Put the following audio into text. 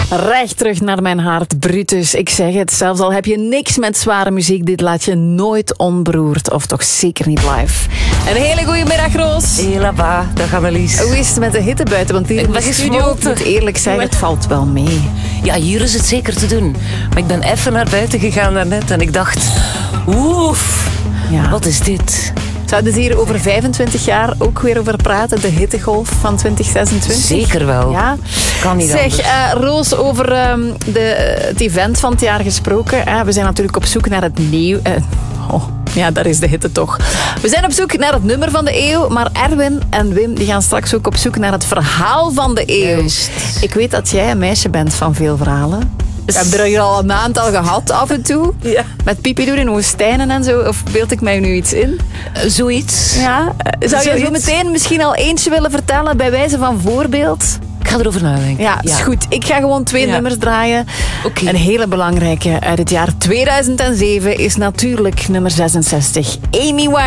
Recht terug naar mijn hart, Brutus. Ik zeg het, zelfs al heb je niks met zware muziek, dit laat je nooit onberoerd. Of toch zeker niet live. Een hele goede middag, Roos. Hela, dag Annelies. Hoe is het met de hitte buiten? Want hier in de studio, ik moet eerlijk zeggen, het valt wel mee. Ja, hier is het zeker te doen. Maar ik ben even naar buiten gegaan daarnet en ik dacht... Oef, Ja. wat is dit? Zouden ze hier over 25 jaar ook weer over praten? De hittegolf van 2026? Zeker wel. Ja. Kan niet Zeg, anders. Roos, over het event van het jaar gesproken. We zijn natuurlijk op zoek naar het nieuw... ja, daar is de hitte toch. We zijn op zoek naar het nummer van de eeuw, maar Erwin en Wim die gaan straks ook op zoek naar het verhaal van de eeuw. Juist. Ik weet dat jij een meisje bent van veel verhalen. We hebben er hier al een aantal gehad af en toe. Ja. Met pipi doen in woestijnen en zo. Of beeld ik mij nu iets in? Zoiets. Ja. Zou je zo Zoiets. meteen misschien al eentje willen vertellen bij wijze van voorbeeld? Ik ga erover nadenken. Ja, is goed. Ik ga gewoon 2 Ja. nummers draaien. Oké. Een hele belangrijke uit het jaar 2007 is natuurlijk nummer 66. Amy Winehouse.